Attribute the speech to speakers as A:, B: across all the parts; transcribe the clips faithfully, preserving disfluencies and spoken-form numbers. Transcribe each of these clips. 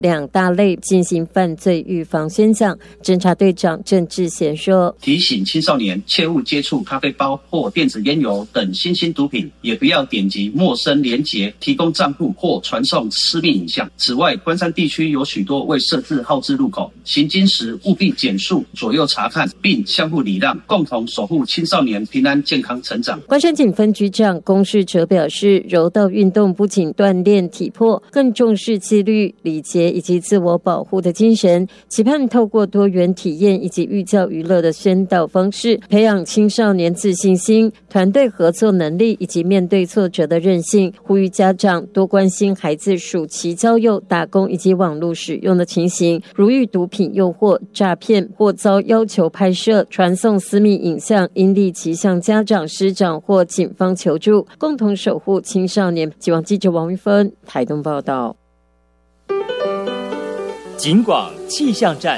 A: 两大类进行犯罪预防宣讲。侦查队长郑志贤说，
B: 提醒青少年切勿接触咖啡包或电子烟油等新兴毒品，也不要点击陌生连结、提供账户或传送私密影像。此外，关山地区有许多未设置号志路口，行经时务必减速左右查看，并相互礼让，共同守护青少年平安健康成长。
A: 关山警分局长龚世哲表示，柔道运动不仅锻炼体魄，更重视纪律、礼节以及自我保护的精神，期盼透过多元体验以及寓教于乐的宣导方式，培养青少年自信心、团队合作能力以及面对挫折的韧性。呼吁家长多关心孩子暑期交友、打工以及网络使用的情形，如遇毒品诱惑、诈骗或遭要求拍摄、传送私密影像，应立即向家长、师长或警方求助，共同守护青少年。记者记者王玉芬台东报道。
C: 警广气象站。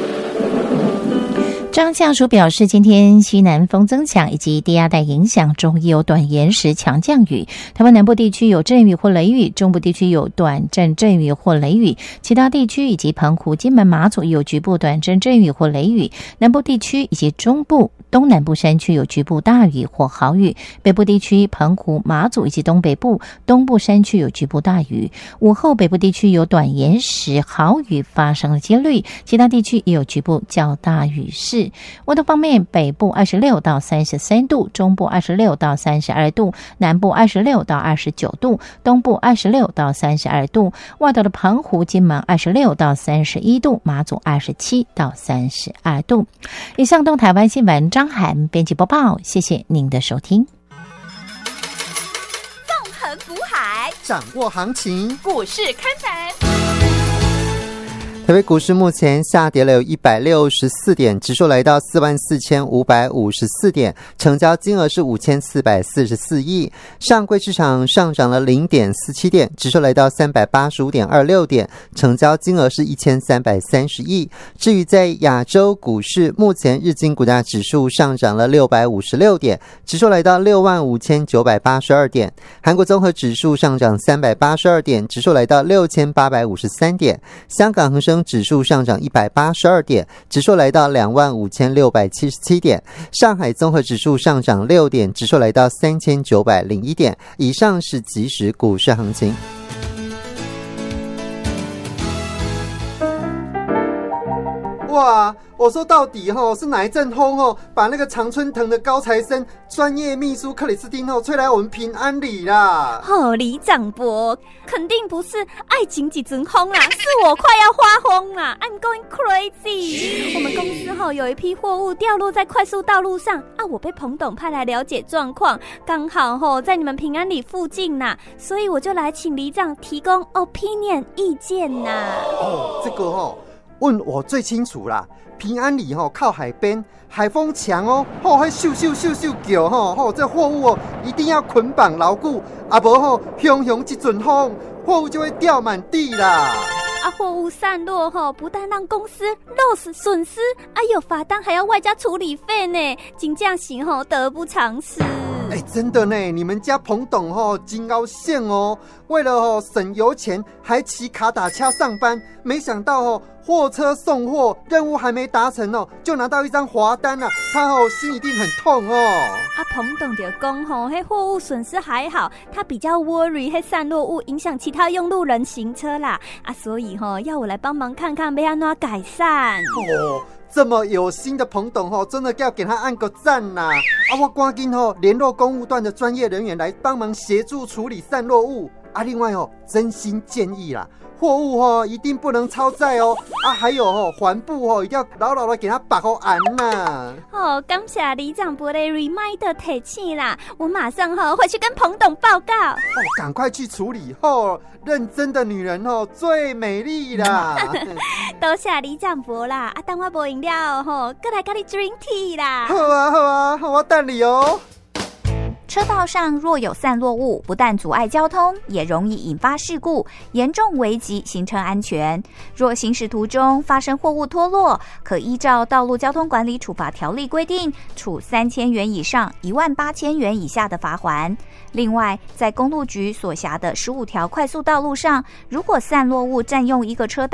D: 张教授表示，今天西南风增强以及低压带影响，中有短延时强降雨，台湾南部地区有阵雨或雷雨，中部地区有短阵阵雨或雷雨，其他地区以及澎湖、金门、马祖有局部短阵阵雨或雷雨，南部地区以及中部、东南部山区有局部大雨或豪雨，北部地区澎湖、马祖以及东北部、东部山区有局部大雨，午后北部地区有短延时豪雨发生的几率，其他地区也有局部较大雨势。温度方面，北部二十六到三十三度，中部二十六到三十二度，南部二十六到二十九度，东部二十六到三十二度，外岛的澎湖、金门二十六到三十一度，马祖二十七到三十二度。以上东台湾新闻，张涵编辑播报，谢谢您的收听。
E: 纵横股海，
F: 掌握行情，
E: 股市看盘。
F: 台北股市目前下跌了有一百六十四点，指数来到四万四千五百五十四点，成交金额是五千四百四十四亿。上柜市场上涨了 零点四七点，指数来到三百八十五点二六点，成交金额是一千三百三十亿。至于在亚洲股市，目前日经股价指数上涨了六百五十六点，指数来到六万五千九百八十二点。韩国综合指数上涨三百八十二点，指数来到六千八百五十三点。香港恒生指数上涨一百八十二点，指数来到两万五千六百七十七点。上海综合指数上涨六点，指数来到三千九百零一点。以上是即时股市行情。哇，我说到底齁是哪一阵风齁把那个常春藤的高材生专业秘书克里斯汀齁吹来我们平安里啦？
E: 哦，李长博，肯定不是爱情几阵风啦，是我快要发疯啦 ！I'm going crazy。我们公司齁有一批货物掉落在快速道路上啊，我被彭董派来了解状况，刚好齁在你们平安里附近啦，所以我就来请里长提供 opinion 意见啦。
F: 哦，这个齁。问我最清楚啦，平安里吼靠海边，海风强哦，吼会咻咻咻咻叫吼吼，这货物哦一定要捆绑牢固，啊无吼汹汹一阵风，货物就会掉满地啦。
E: 啊，货物散落吼，不但让公司 loss 损失，啊有罚单还要外加处理费呢，真正是吼得不偿失。
F: 哎、欸，真的呢，你们家彭董吼真高兴哦，为了吼省油钱，还骑卡打车上班，没想到吼货车送货任务还没达成哦，就拿到一张罚单啊，他吼心一定很痛哦。
E: 啊，彭董就讲吼，迄货物损失还好，他比较 worry 迄散落物影响其他用路人行车啦，啊，所以吼要我来帮忙看看要安怎改善。
F: 哦。这么有心的彭董吼，真的要给他按个赞呐！啊，我赶紧吼联络公务段的专业人员来帮忙协助处理散落物啊。另外哦，真心建议啦，货物哦一定不能超载哦啊，还有哦环部哦一定要牢牢的给它绑好安呐。
E: 哦，感谢里长伯的 reminder 提醒啦，我马上吼回去跟彭董报告。哦，
F: 赶快去处理吼，认真的女人哦最美丽啦。
E: 多谢里长伯啦，啊，等我无饮料吼，过来跟你 drink tea 啦。
F: 好啊好啊，我等你哦。
G: 车道上若有散落物，不但阻碍交通，也容易引发事故，严重危及行车安全。若行驶途中发生货物脱落，可依照《道路交通管理处罚条例》规定，处三千元以上一万八千元以下的罚锾。另外，在公路局所辖的十五条快速道路上，如果散落物占用一个车道，